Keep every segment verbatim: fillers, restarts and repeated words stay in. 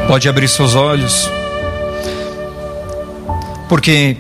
Pode abrir seus olhos, porque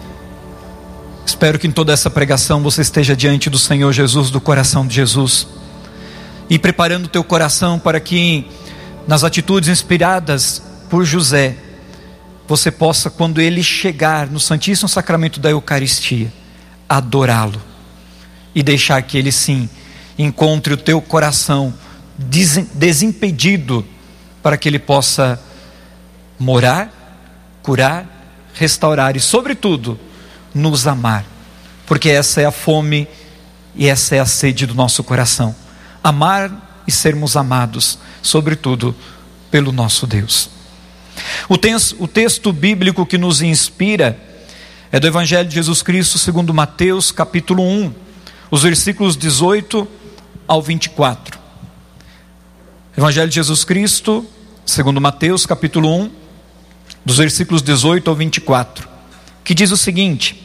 espero que em toda essa pregação você esteja diante do Senhor Jesus, do coração de Jesus, e preparando o teu coração para que nas atitudes inspiradas por José, você possa, quando ele chegar no Santíssimo Sacramento da Eucaristia, adorá-lo e deixar que ele sim encontre o teu coração desimpedido, para que ele possa morar, curar, restaurar e sobretudo nos amar, porque essa é a fome e essa é a sede do nosso coração, amar e sermos amados, sobretudo pelo nosso Deus. O texto, o texto bíblico que nos inspira é do Evangelho de Jesus Cristo segundo Mateus, capítulo um, os versículos dezoito ao vinte e quatro. Evangelho de Jesus Cristo segundo Mateus, capítulo um, dos versículos dezoito ao vinte e quatro, que diz o seguinte: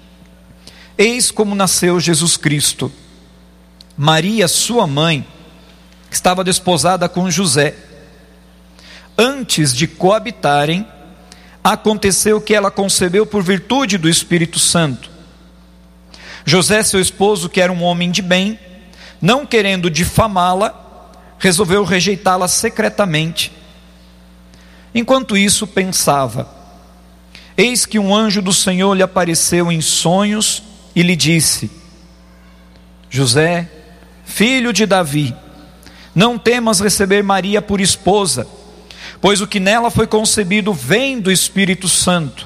eis como nasceu Jesus Cristo. Maria, sua mãe, estava desposada com José. Antes de coabitarem, aconteceu que ela concebeu por virtude do Espírito Santo. José, seu esposo, que era um homem de bem, não querendo difamá-la, resolveu rejeitá-la secretamente. Enquanto isso pensava, eis que um anjo do Senhor lhe apareceu em sonhos e lhe disse: José, filho de Davi, não temas receber Maria por esposa, pois o que nela foi concebido vem do Espírito Santo.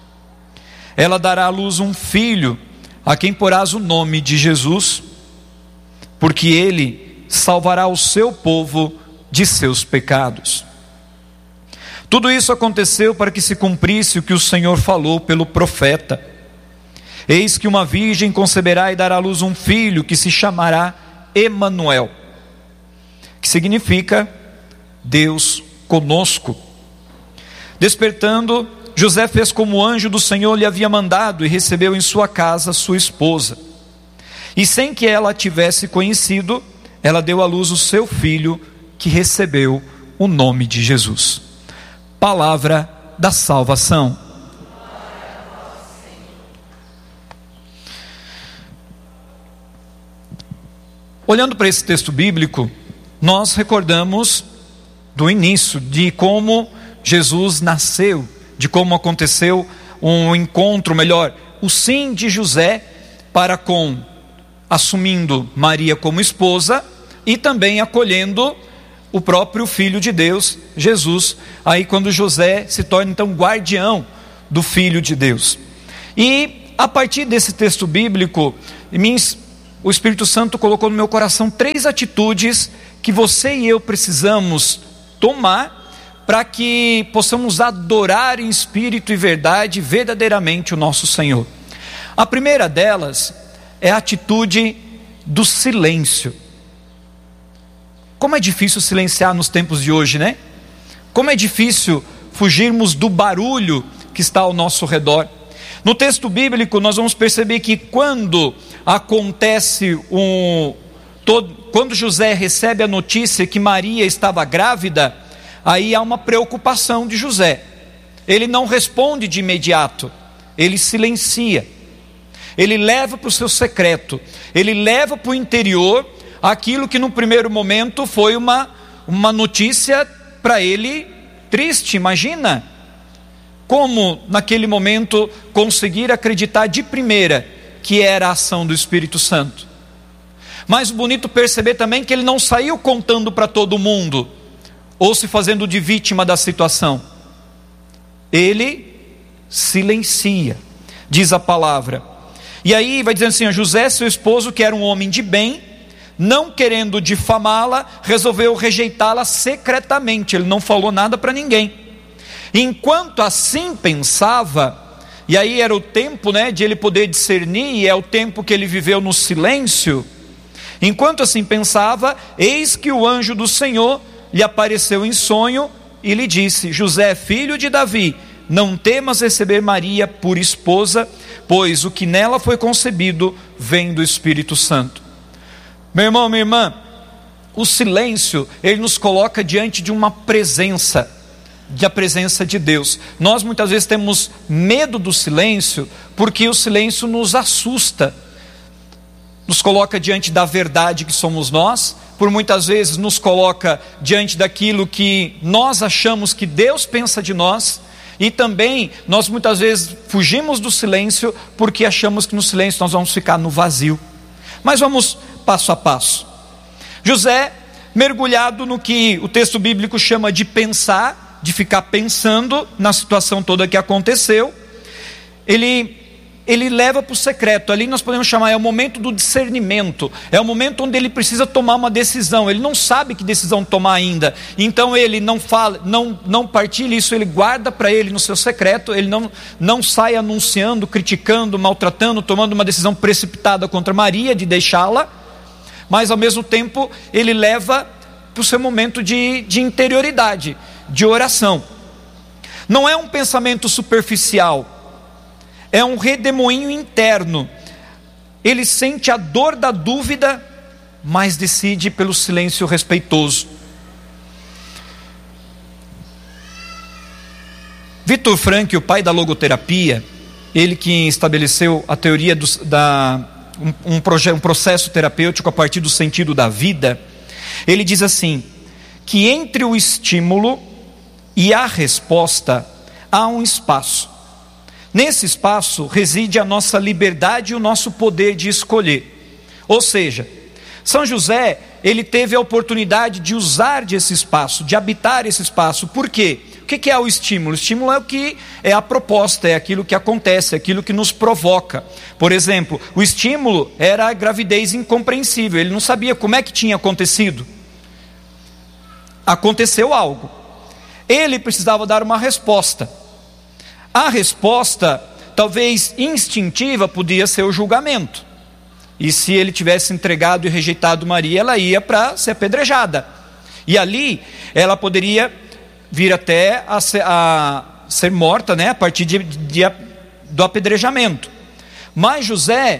Ela dará à luz um filho, a quem porás o nome de Jesus, porque ele salvará o seu povo de seus pecados. Tudo isso aconteceu para que se cumprisse o que o Senhor falou pelo profeta: eis que uma virgem conceberá e dará à luz um filho, que se chamará Emanuel, que significa Deus conosco. Despertando, José fez como o anjo do Senhor lhe havia mandado e recebeu em sua casa sua esposa. E sem que ela a tivesse conhecido, ela deu à luz o seu filho, que recebeu o nome de Jesus. Palavra da salvação. Olhando para esse texto bíblico, nós recordamos do início, de como Jesus nasceu, de como aconteceu um encontro, melhor, o sim de José para com, assumindo Maria como esposa e também acolhendo o próprio Filho de Deus, Jesus, aí quando José se torna então guardião do Filho de Deus. E a partir desse texto bíblico, o Espírito Santo colocou no meu coração três atitudes que você e eu precisamos tomar para que possamos adorar em espírito e verdade verdadeiramente o nosso Senhor. A primeira delas é a atitude do silêncio. Como é difícil silenciar nos tempos de hoje, né? Como é difícil fugirmos do barulho que está ao nosso redor. No texto bíblico nós vamos perceber que quando acontece um... Todo, quando José recebe a notícia que Maria estava grávida, aí há uma preocupação de José. Ele não responde de imediato, ele silencia, ele leva para o seu secreto, ele leva para o interior aquilo que no primeiro momento foi uma, uma notícia para ele triste. Imagina como naquele momento conseguir acreditar de primeira que era a ação do Espírito Santo. Mas bonito perceber também que ele não saiu contando para todo mundo, ou se fazendo de vítima da situação. Ele silencia, diz a palavra. E aí vai dizendo assim: José, seu esposo, que era um homem de bem, não querendo difamá-la, resolveu rejeitá-la secretamente. Ele não falou nada para ninguém. Enquanto assim pensava, e aí era o tempo, né, de ele poder discernir, e é o tempo que ele viveu no silêncio. Enquanto assim pensava, eis que o anjo do Senhor lhe apareceu em sonho e lhe disse: José, filho de Davi, não temas receber Maria por esposa, pois o que nela foi concebido vem do Espírito Santo. Meu irmão, minha irmã, o silêncio, ele nos coloca diante de uma presença, da presença de Deus. Nós muitas vezes temos medo do silêncio, porque o silêncio nos assusta, nos coloca diante da verdade que somos nós, por muitas vezes nos coloca diante daquilo que nós achamos que Deus pensa de nós, e também nós muitas vezes fugimos do silêncio, porque achamos que no silêncio nós vamos ficar no vazio. Mas vamos passo a passo. José, mergulhado no que o texto bíblico chama de pensar, de ficar pensando na situação toda que aconteceu, ele, ele leva para o secreto. Ali nós podemos chamar, é o momento do discernimento, é o momento onde ele precisa tomar uma decisão. Ele não sabe que decisão tomar ainda, então ele não fala, não, não partilha isso, ele guarda para ele no seu secreto. Ele não, não sai anunciando, criticando, maltratando, tomando uma decisão precipitada contra Maria, de deixá-la, mas ao mesmo tempo ele leva para o seu momento de, de interioridade, de oração. Não é um pensamento superficial, é um redemoinho interno. Ele sente a dor da dúvida, mas decide pelo silêncio respeitoso. Viktor Frankl, o pai da logoterapia, ele que estabeleceu a teoria do, da, um, um, proje, um processo terapêutico a partir do sentido da vida, ele diz assim, que entre o estímulo e a resposta há um espaço. Nesse espaço reside a nossa liberdade e o nosso poder de escolher. Ou seja, São José, ele teve a oportunidade de usar desse espaço, de habitar esse espaço. Por quê? O que é o estímulo? O estímulo é o que é a proposta, é aquilo que acontece, é aquilo que nos provoca. Por exemplo, o estímulo era a gravidez incompreensível. Ele não sabia como é que tinha acontecido. Aconteceu algo. Ele precisava dar uma resposta. A resposta, talvez instintiva, podia ser o julgamento. E se ele tivesse entregado e rejeitado Maria, ela ia para ser apedrejada. E ali, ela poderia vir até a ser, a ser morta, né, a partir de, de, do apedrejamento. Mas José,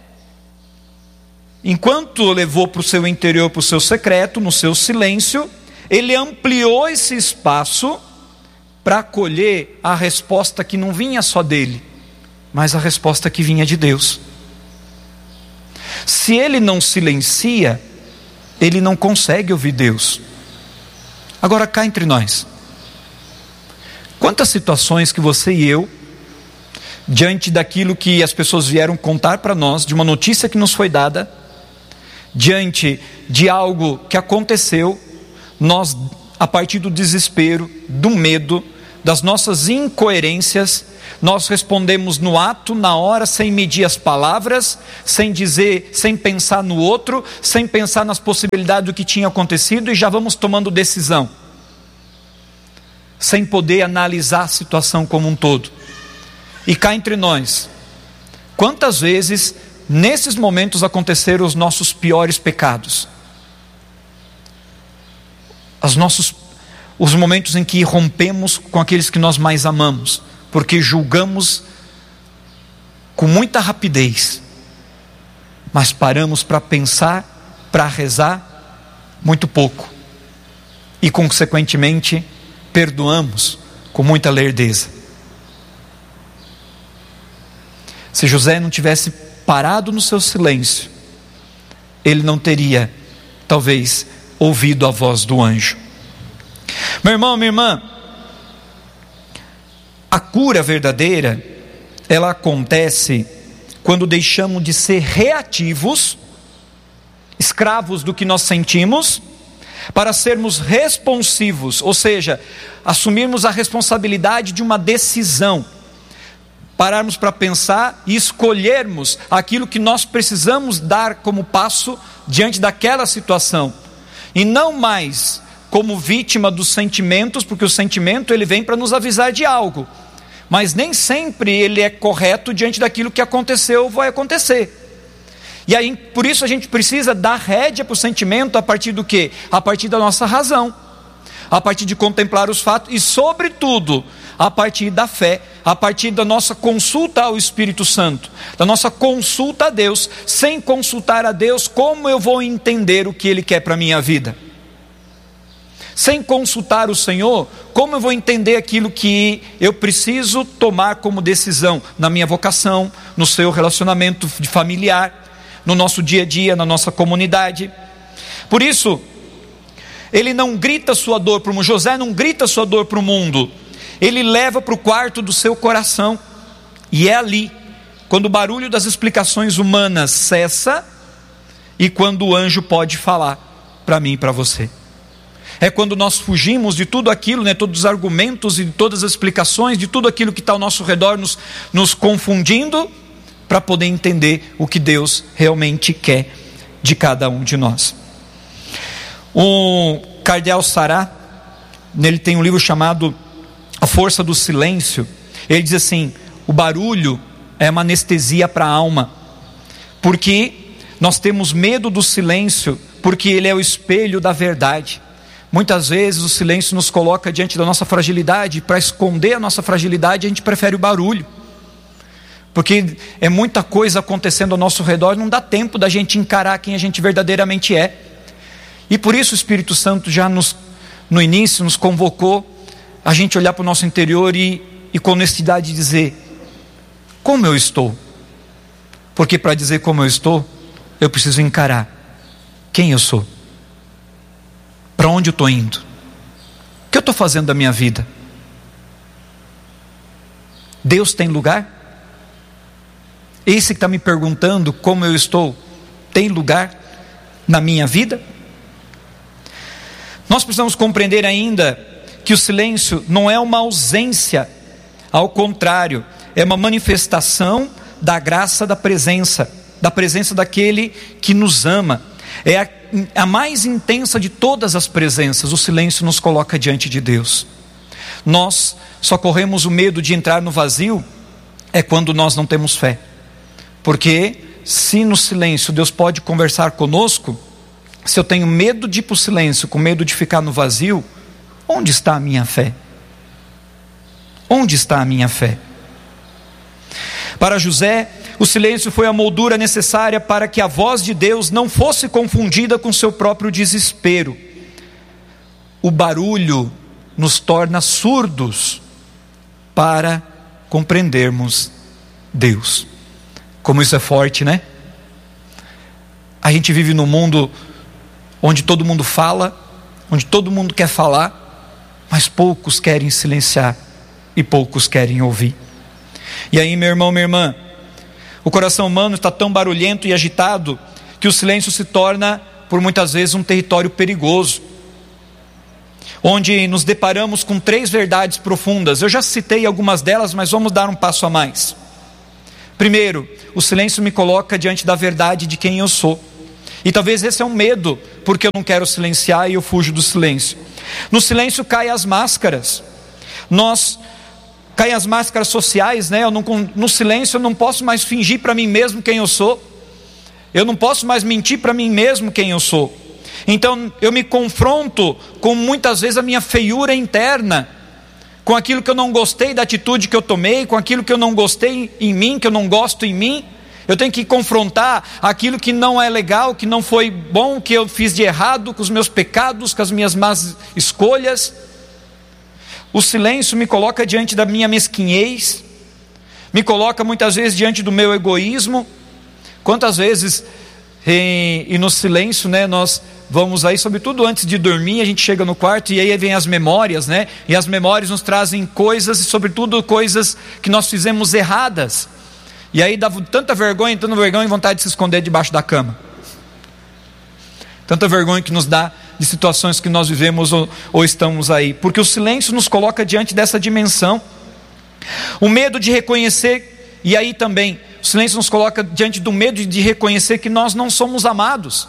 enquanto levou para o seu interior, para o seu secreto, no seu silêncio, ele ampliou esse espaço para acolher a resposta que não vinha só dele, mas a resposta que vinha de Deus. Se ele não silencia, ele não consegue ouvir Deus. Agora cá entre nós, quantas situações que você e eu, diante daquilo que as pessoas vieram contar para nós, de uma notícia que nos foi dada, diante de algo que aconteceu, nós, a partir do desespero, do medo, das nossas incoerências, nós respondemos no ato, na hora, sem medir as palavras, sem dizer, sem pensar no outro, sem pensar nas possibilidades do que tinha acontecido, e já vamos tomando decisão, sem poder analisar a situação como um todo. E cá entre nós, quantas vezes nesses momentos aconteceram os nossos piores pecados? Os nossos, os momentos em que rompemos com aqueles que nós mais amamos, porque julgamos com muita rapidez, mas paramos para pensar, para rezar muito pouco, e consequentemente perdoamos com muita lerdeza. Se José não tivesse parado no seu silêncio, ele não teria, talvez, ouvido a voz do anjo. Meu irmão, minha irmã, a cura verdadeira, ela acontece quando deixamos de ser reativos, escravos do que nós sentimos, para sermos responsivos, ou seja, assumirmos a responsabilidade de uma decisão, pararmos para pensar e escolhermos aquilo que nós precisamos dar como passo diante daquela situação, e não mais como vítima dos sentimentos, porque o sentimento ele vem para nos avisar de algo, mas nem sempre ele é correto diante daquilo que aconteceu ou vai acontecer. E aí, por isso a gente precisa dar rédea para o sentimento a partir do quê? A partir da nossa razão, a partir de contemplar os fatos e, sobretudo, a partir da fé, a partir da nossa consulta ao Espírito Santo, da nossa consulta a Deus. Sem consultar a Deus, como eu vou entender o que Ele quer para a minha vida? Sem consultar o Senhor, como eu vou entender aquilo que eu preciso tomar como decisão na minha vocação, no seu relacionamento familiar, no nosso dia a dia, na nossa comunidade. Por isso, ele não grita sua dor para o mundo. José não grita sua dor para o mundo. Ele leva para o quarto do seu coração. E é ali, quando o barulho das explicações humanas cessa, e quando o anjo pode falar para mim e para você. É quando nós fugimos de tudo aquilo, né, todos os argumentos e todas as explicações, de tudo aquilo que está ao nosso redor nos, nos confundindo, para poder entender o que Deus realmente quer de cada um de nós. O cardeal Sará, nele tem um livro chamado A Força do Silêncio. Ele diz assim: o barulho é uma anestesia para a alma, porque nós temos medo do silêncio, porque ele é o espelho da verdade. Muitas vezes o silêncio nos coloca diante da nossa fragilidade. Para esconder a nossa fragilidade, a gente prefere o barulho, porque é muita coisa acontecendo ao nosso redor, não dá tempo da gente encarar quem a gente verdadeiramente é. E por isso o Espírito Santo já nos, no início nos convocou a gente olhar para o nosso interior e, e com honestidade dizer: como eu estou? Porque para dizer como eu estou, eu preciso encarar quem eu sou, para onde eu estou indo, o que eu estou fazendo da minha vida. Deus tem lugar? Esse que está me perguntando como eu estou, tem lugar na minha vida? Nós precisamos compreender ainda que o silêncio não é uma ausência, ao contrário, é uma manifestação da graça da presença, da presença daquele que nos ama. É a, a mais intensa de todas as presenças. O silêncio nos coloca diante de Deus. Nós só corremos o medo de entrar no vazio é quando nós não temos fé, porque se no silêncio Deus pode conversar conosco, se eu tenho medo de ir para o silêncio, com medo de ficar no vazio, onde está a minha fé? Onde está a minha fé? Para José, o silêncio foi a moldura necessária para que a voz de Deus não fosse confundida com seu próprio desespero. O barulho nos torna surdos para compreendermos Deus. Como isso é forte, né? A gente vive num mundo onde todo mundo fala, onde todo mundo quer falar, mas poucos querem silenciar e poucos querem ouvir. E aí, meu irmão, minha irmã, o coração humano está tão barulhento e agitado que o silêncio se torna, por muitas vezes, um território perigoso, onde nos deparamos com três verdades profundas. Eu já citei algumas delas, mas vamos dar um passo a mais. Primeiro, o silêncio me coloca diante da verdade de quem eu sou. E talvez esse é um medo, porque eu não quero silenciar e eu fujo do silêncio. No silêncio caem as máscaras. Nós caem as máscaras sociais, né? Eu não, no silêncio eu não posso mais fingir para mim mesmo quem eu sou. Eu não posso mais mentir para mim mesmo quem eu sou. Então eu me confronto com muitas vezes a minha feiura interna, com aquilo que eu não gostei da atitude que eu tomei, com aquilo que eu não gostei em mim, que eu não gosto em mim. Eu tenho que confrontar aquilo que não é legal, que não foi bom, que eu fiz de errado, com os meus pecados, com as minhas más escolhas. O silêncio me coloca diante da minha mesquinhez, me coloca muitas vezes diante do meu egoísmo. Quantas vezes e, e no silêncio, né, nós vamos aí, sobretudo antes de dormir, a gente chega no quarto e aí vem as memórias, né? E as memórias nos trazem coisas, e sobretudo coisas que nós fizemos erradas. E aí dá tanta vergonha, tanta vergonha e vontade de se esconder debaixo da cama. Tanta vergonha que nos dá de situações que nós vivemos ou, ou estamos aí. Porque o silêncio nos coloca diante dessa dimensão. O medo de reconhecer, e aí também, o silêncio nos coloca diante do medo de reconhecer que nós não somos amados.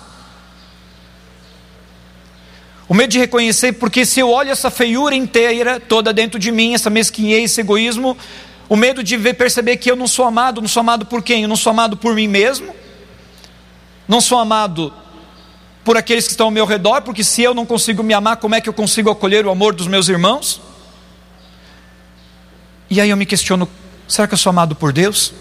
O medo de reconhecer, porque se eu olho essa feiura inteira toda dentro de mim, essa mesquinhez, esse egoísmo, o medo de ver, perceber que eu não sou amado. Não sou amado por quem? Eu não sou amado por mim mesmo, não sou amado por aqueles que estão ao meu redor, porque se eu não consigo me amar, como é que eu consigo acolher o amor dos meus irmãos? E aí eu me questiono, será que eu sou amado por Deus?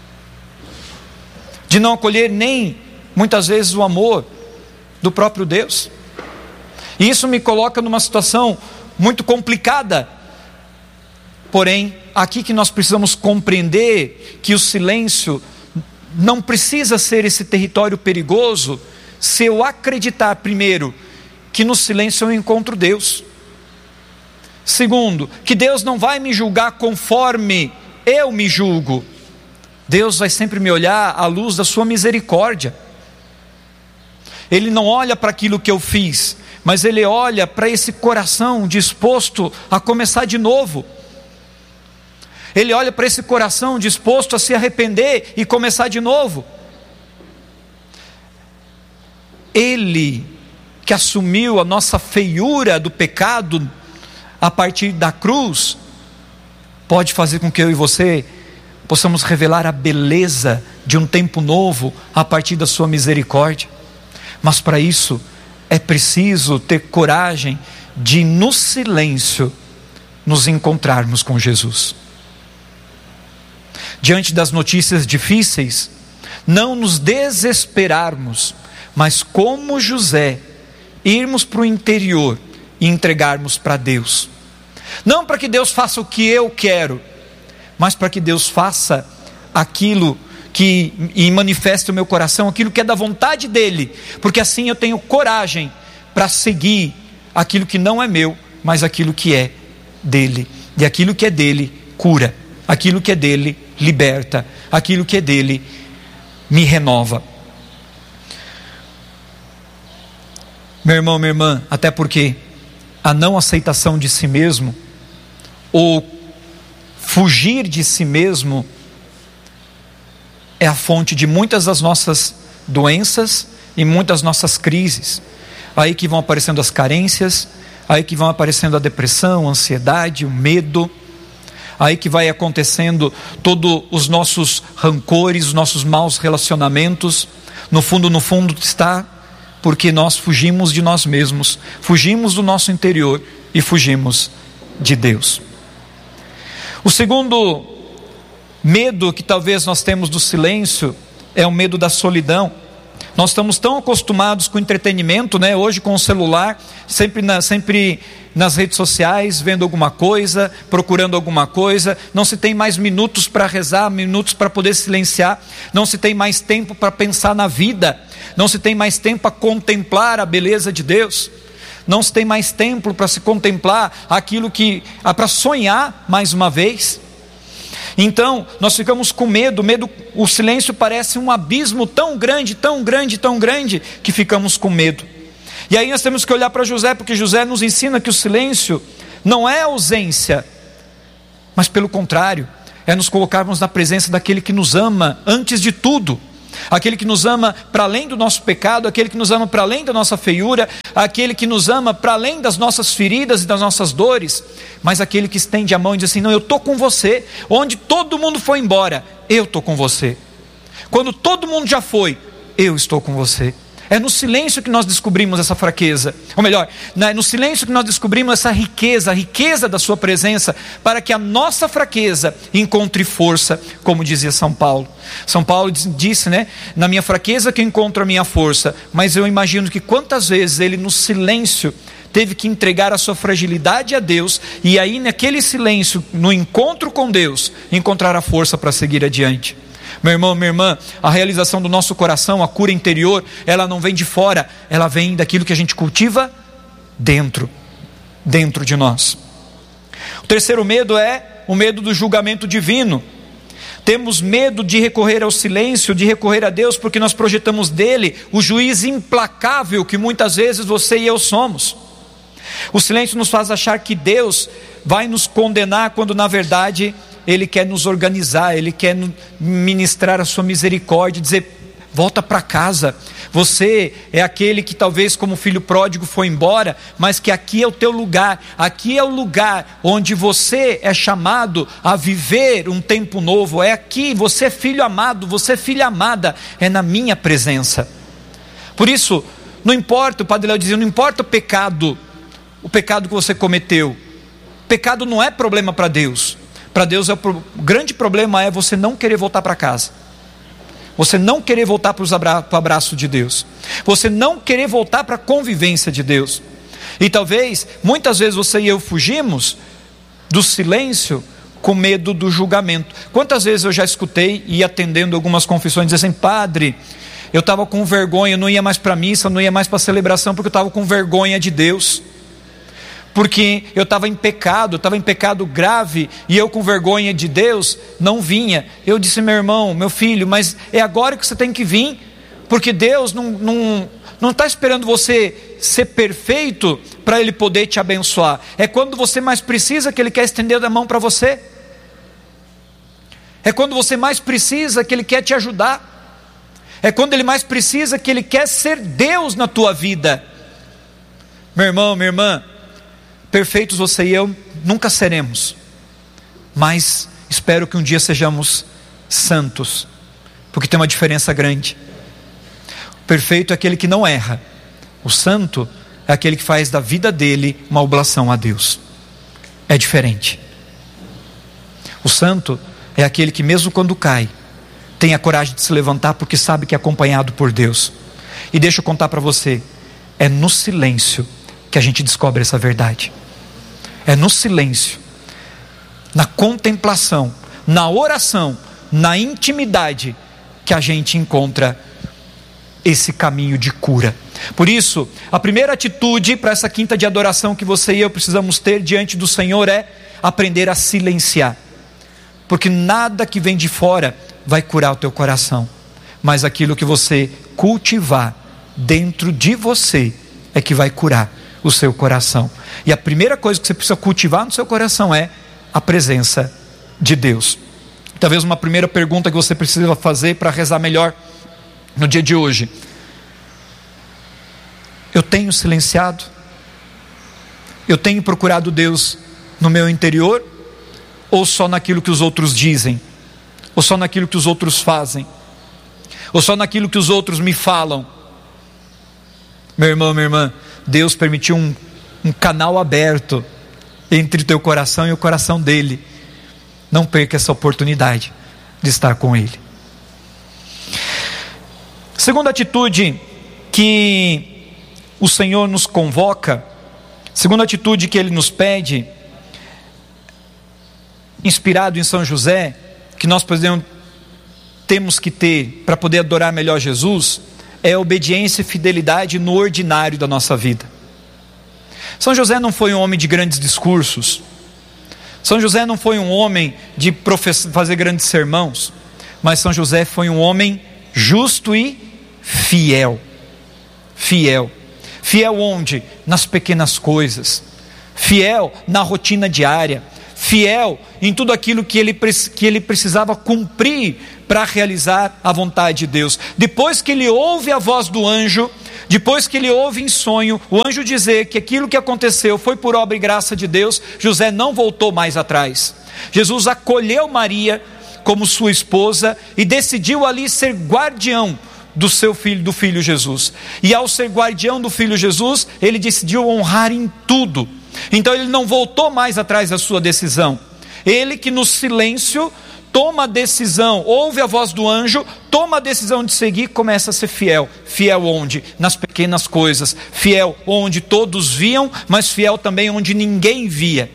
De não acolher nem, muitas vezes, o amor do próprio Deus. E isso me coloca numa situação muito complicada. Porém, aqui que nós precisamos compreender que o silêncio não precisa ser esse território perigoso, se eu acreditar, primeiro, que no silêncio eu encontro Deus. Segundo, que Deus não vai me julgar conforme eu me julgo. Deus vai sempre me olhar à luz da sua misericórdia. Ele não olha para aquilo que eu fiz, mas Ele olha para esse coração disposto a começar de novo. Ele olha para esse coração disposto a se arrepender e começar de novo. Ele que assumiu a nossa feiura do pecado a partir da cruz, pode fazer com que eu e você possamos revelar a beleza de um tempo novo a partir da sua misericórdia. Mas para isso é preciso ter coragem de no silêncio nos encontrarmos com Jesus. Diante das notícias difíceis, não nos desesperarmos, mas como José, irmos para o interior e entregarmos para Deus. Não para que Deus faça o que eu quero, mas para que Deus faça aquilo que e manifeste o meu coração, aquilo que é da vontade dEle, porque assim eu tenho coragem para seguir aquilo que não é meu, mas aquilo que é dEle. E aquilo que é dEle cura, aquilo que é dEle liberta, aquilo que é dEle me renova. Meu irmão, minha irmã, até porque a não aceitação de si mesmo, ou fugir de si mesmo, é a fonte de muitas das nossas doenças e muitas das nossas crises. Aí que vão aparecendo as carências, aí que vão aparecendo a depressão, a ansiedade, o medo, aí que vai acontecendo todos os nossos rancores, os nossos maus relacionamentos. No fundo, no fundo está porque nós fugimos de nós mesmos, fugimos do nosso interior e fugimos de Deus. O segundo medo que talvez nós temos do silêncio é o medo da solidão. Nós estamos tão acostumados com o entretenimento, né? Hoje com o celular, sempre, na, sempre nas redes sociais, vendo alguma coisa, procurando alguma coisa. Não se tem mais minutos para rezar, minutos para poder silenciar. Não se tem mais tempo para pensar na vida. Não se tem mais tempo para contemplar a beleza de Deus. Não se tem mais tempo para se contemplar aquilo que... para sonhar mais uma vez. Então, nós ficamos com medo, medo, o silêncio parece um abismo tão grande, tão grande, tão grande, que ficamos com medo. E aí nós temos que olhar para José, porque José nos ensina que o silêncio não é ausência, mas pelo contrário, é nos colocarmos na presença daquele que nos ama antes de tudo. Aquele que nos ama para além do nosso pecado, aquele que nos ama para além da nossa feiura, aquele que nos ama para além das nossas feridas e das nossas dores, mas aquele que estende a mão e diz assim: não, eu estou com você, onde todo mundo foi embora, eu estou com você, quando todo mundo já foi, eu estou com você. É no silêncio que nós descobrimos essa fraqueza, ou melhor, é no silêncio que nós descobrimos essa riqueza, a riqueza da sua presença, para que a nossa fraqueza encontre força, como dizia São Paulo. São Paulo disse, né, na minha fraqueza que eu encontro a minha força. Mas eu imagino que quantas vezes ele no silêncio teve que entregar a sua fragilidade a Deus, e aí naquele silêncio, no encontro com Deus, encontrar a força para seguir adiante. Meu irmão, minha irmã, a realização do nosso coração, a cura interior, ela não vem de fora, ela vem daquilo que a gente cultiva dentro, dentro de nós. O terceiro medo é o medo do julgamento divino. Temos medo de recorrer ao silêncio, de recorrer a Deus, porque nós projetamos dele o juiz implacável que muitas vezes você e eu somos. O silêncio nos faz achar que Deus vai nos condenar, quando na verdade Ele quer nos organizar, Ele quer ministrar a sua misericórdia, dizer: volta para casa, você é aquele que talvez como filho pródigo foi embora, mas que aqui é o teu lugar, aqui é o lugar onde você é chamado a viver um tempo novo, é aqui, você é filho amado, você é filha amada, é na minha presença. Por isso, não importa, o Padre Léo dizia, não importa o pecado, o pecado que você cometeu, pecado não é problema para Deus. Para Deus é o pro... grande problema é você não querer voltar para casa, você não querer voltar para o abra... abraço de Deus, você não querer voltar para a convivência de Deus. E talvez, muitas vezes você e eu fugimos do silêncio com medo do julgamento. Quantas vezes eu já escutei, e atendendo algumas confissões, dizer assim: padre, eu estava com vergonha, eu não ia mais para a missa, eu não ia mais para a celebração, porque eu estava com vergonha de Deus, porque eu estava em pecado, eu estava em pecado grave, e eu com vergonha de Deus não vinha. Eu disse: meu irmão, meu filho, mas é agora que você tem que vir, porque Deus não não não está esperando você ser perfeito para Ele poder te abençoar. É quando você mais precisa que Ele quer estender a mão para você. É quando você mais precisa que Ele quer te ajudar. É quando Ele mais precisa que Ele quer ser Deus na tua vida. Meu irmão, minha irmã, perfeitos você e eu nunca seremos, mas espero que um dia sejamos santos, porque tem uma diferença grande. O perfeito é aquele que não erra. O santo é aquele que faz da vida dele uma oblação a Deus. É diferente. O santo é aquele que mesmo quando cai, tem a coragem de se levantar, porque sabe que é acompanhado por Deus. E deixa eu contar para você, é no silêncio que a gente descobre essa verdade. É no silêncio, na contemplação, na oração, na intimidade, que a gente encontra esse caminho de cura. Por isso, a primeira atitude para essa quinta de adoração que você e eu precisamos ter diante do Senhor é aprender a silenciar. Porque nada que vem de fora vai curar o teu coração, mas aquilo que você cultivar dentro de você é que vai curar o seu coração. E a primeira coisa que você precisa cultivar no seu coração é a presença de Deus. Talvez uma primeira pergunta que você precisa fazer para rezar melhor no dia de hoje: eu tenho silenciado? Eu tenho procurado Deus no meu interior? Ou só naquilo que os outros dizem? Ou só naquilo que os outros fazem? Ou só naquilo que os outros me falam? Meu irmão, minha irmã, Deus permitiu um, um canal aberto entre o teu coração e o coração dele. Não perca essa oportunidade de estar com Ele. Segunda atitude que o Senhor nos convoca, segunda atitude que Ele nos pede, inspirado em São José, que nós podemos, temos que ter para poder adorar melhor Jesus, é obediência e fidelidade no ordinário da nossa vida. São José não foi um homem de grandes discursos. São José não foi um homem de profess... fazer grandes sermãos. Mas São José foi um homem justo e fiel. Fiel. Fiel onde? Nas pequenas coisas. Fiel na rotina diária. Fiel em tudo aquilo que ele, que ele precisava cumprir para realizar a vontade de Deus. Depois que ele ouve a voz do anjo, depois que ele ouve em sonho o anjo dizer que aquilo que aconteceu foi por obra e graça de Deus, José não voltou mais atrás. Jesus acolheu Maria como sua esposa e decidiu ali ser guardião do seu filho, do filho Jesus. E ao ser guardião do filho Jesus, ele decidiu honrar em tudo. Então ele não voltou mais atrás da sua decisão. Ele que no silêncio toma a decisão, ouve a voz do anjo, toma a decisão de seguir, começa a ser fiel. Fiel onde? Nas pequenas coisas. Fiel onde todos viam, mas fiel também onde ninguém via.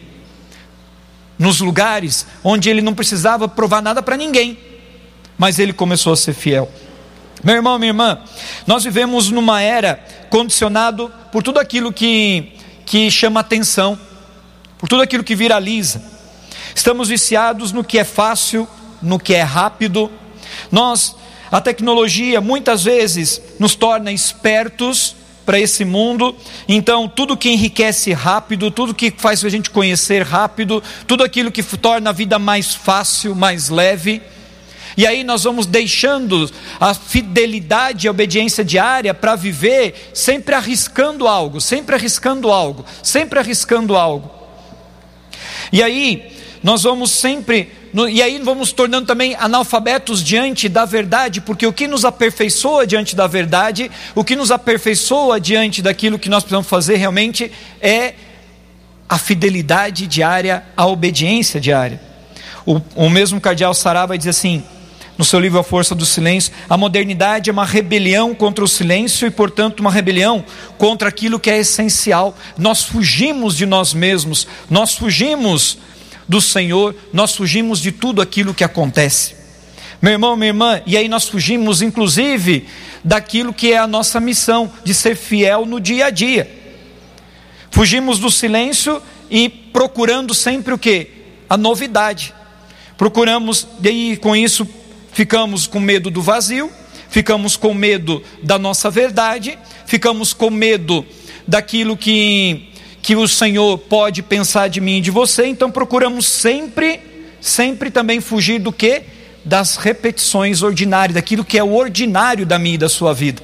Nos lugares onde ele não precisava provar nada para ninguém, mas ele começou a ser fiel. Meu irmão, minha irmã, nós vivemos numa era condicionado por tudo aquilo que, que chama atenção, por tudo aquilo que viraliza. Estamos viciados no que é fácil, no que é rápido. Nós, a tecnologia muitas vezes nos torna espertos para esse mundo. Então tudo que enriquece rápido, tudo que faz a gente conhecer rápido, tudo aquilo que torna a vida mais fácil, mais leve. E aí nós vamos deixando a fidelidade e a obediência diária para viver sempre arriscando algo, sempre arriscando algo, sempre arriscando algo. E aí nós vamos sempre, e aí vamos tornando também analfabetos diante da verdade, porque o que nos aperfeiçoa diante da verdade, o que nos aperfeiçoa diante daquilo que nós precisamos fazer realmente é a fidelidade diária, a obediência diária. O, o mesmo cardeal Sará vai dizer assim: no seu livro A Força do Silêncio, a modernidade é uma rebelião contra o silêncio e, portanto, uma rebelião contra aquilo que é essencial. Nós fugimos de nós mesmos, nós fugimos do Senhor, nós fugimos de tudo aquilo que acontece. Meu irmão, minha irmã, e aí nós fugimos inclusive daquilo que é a nossa missão, de ser fiel no dia a dia. Fugimos do silêncio e procurando sempre o quê? A novidade. Procuramos, e com isso ficamos com medo do vazio, ficamos com medo da nossa verdade, ficamos com medo daquilo que, que o Senhor pode pensar de mim e de você. Então procuramos sempre, sempre também fugir do quê? Das repetições ordinárias, daquilo que é o ordinário da minha e da sua vida.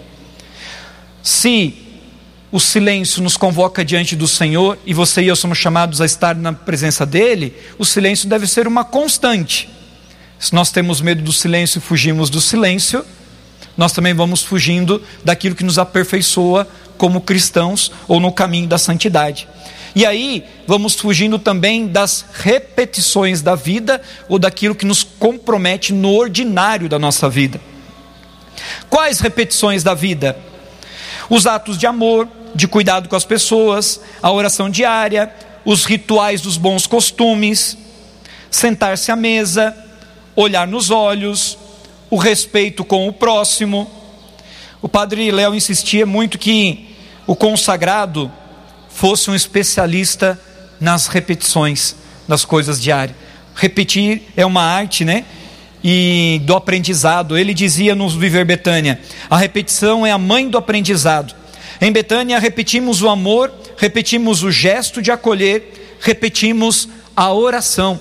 Se o silêncio nos convoca diante do Senhor, e você e eu somos chamados a estar na presença dEle, o silêncio deve ser uma constante. Se nós temos medo do silêncio e fugimos do silêncio, nós também vamos fugindo daquilo que nos aperfeiçoa como cristãos, ou no caminho da santidade. E aí, vamos fugindo também das repetições da vida, ou daquilo que nos compromete no ordinário da nossa vida. Quais repetições da vida? Os atos de amor, de cuidado com as pessoas, a oração diária, os rituais dos bons costumes, sentar-se à mesa, olhar nos olhos, o respeito com o próximo. O padre Léo insistia muito que o consagrado fosse um especialista nas repetições das coisas diárias. Repetir é uma arte, né? E do aprendizado. Ele dizia no Viver Betânia: a repetição é a mãe do aprendizado. Em Betânia repetimos o amor, repetimos o gesto de acolher, repetimos a oração.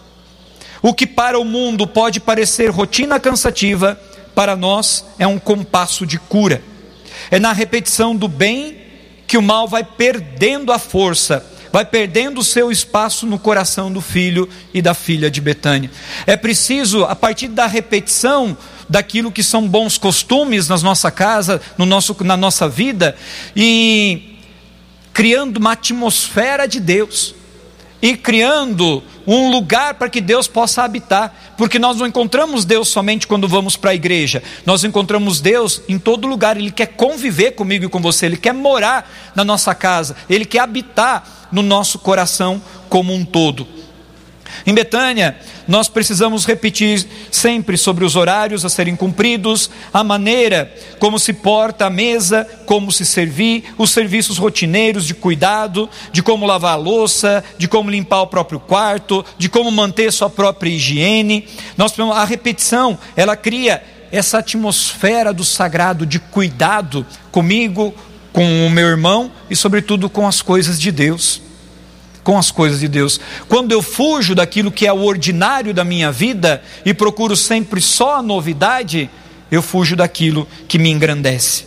O que para o mundo pode parecer rotina cansativa, para nós é um compasso de cura. É na repetição do bem que o mal vai perdendo a força, vai perdendo o seu espaço no coração do filho e da filha de Betânia. É preciso, a partir da repetição daquilo que são bons costumes na nossa casa, no nosso, na nossa vida, e criando uma atmosfera de Deus, e criando um lugar para que Deus possa habitar, porque nós não encontramos Deus somente quando vamos para a igreja, nós encontramos Deus em todo lugar. Ele quer conviver comigo e com você, Ele quer morar na nossa casa, Ele quer habitar no nosso coração como um todo. Em Betânia, nós precisamos repetir sempre sobre os horários a serem cumpridos, a maneira como se porta a mesa, como se servir, os serviços rotineiros de cuidado, de como lavar a louça, de como limpar o próprio quarto, de como manter sua própria higiene. Nós, a repetição, ela cria essa atmosfera do sagrado, de cuidado comigo, com o meu irmão e sobretudo com as coisas de Deus. Com as coisas de Deus. Quando eu fujo daquilo que é o ordinário da minha vida e procuro sempre só a novidade, eu fujo daquilo que me engrandece.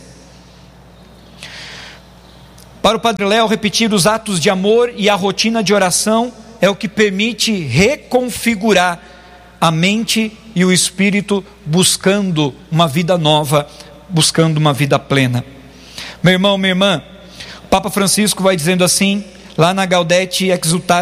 Para o Padre Léo, repetir os atos de amor e a rotina de oração é o que permite reconfigurar a mente e o espírito, buscando uma vida nova, buscando uma vida plena. Meu irmão, minha irmã, o Papa Francisco vai dizendo assim, lá na Gaudete Exsultate